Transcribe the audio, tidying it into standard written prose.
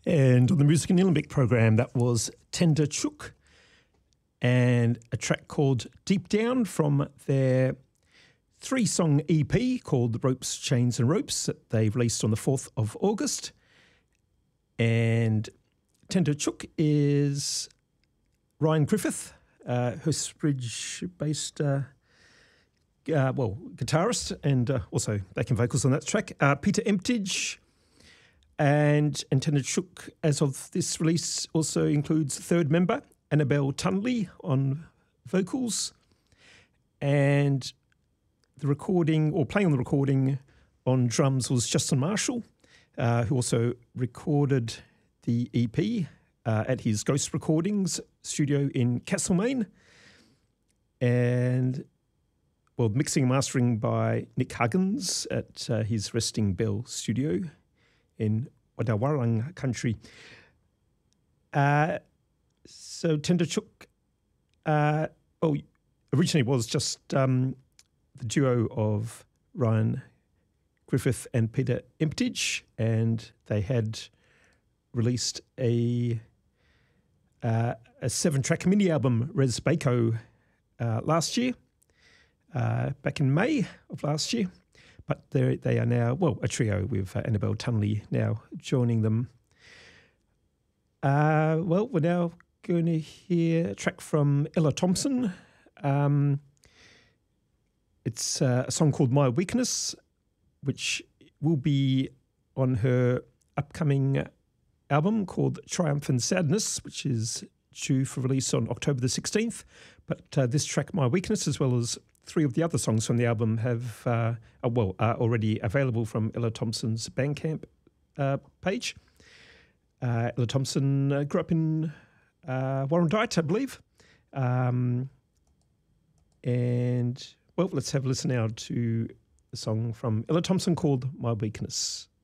And on the Music and Olympic program, that was Tender Chook and a track called Deep Down from their 3-song EP called Ropes, Chains and Ropes that they released on the 4th of August. And Tender Chook is Ryan Griffith, Hurstbridge-based guitarist and also backing vocals on that track. Peter Emptage and Tender Chook, as of this release, also includes third member Annabelle Tunley on vocals, and the recording, or playing on the recording on drums, was Justin Marshall, who also recorded the EP at his Ghost Recordings studio in Castlemaine. And, well, mixing and mastering by Nick Huggins at his Resting Bell studio in Wadawarang country. So Tender Chook, originally was just the duo of Ryan Griffith and Peter Emptage, and they had released a 7-track mini album, Res Bako, last year, back in May of last year. But they are now, well, a trio with Annabelle Tunley now joining them. We're now going to hear a track from Ella Thompson. It's a song called My Weakness, which will be on her upcoming album called Triumph and Sadness, which is due for release on October the 16th. But this track, My Weakness, as well as 3 of the other songs from the album are already available from Ella Thompson's Bandcamp page. Ella Thompson grew up in Warrandyte, I believe. And, well, let's have a listen now to a song from Ella Thompson called My Weakness.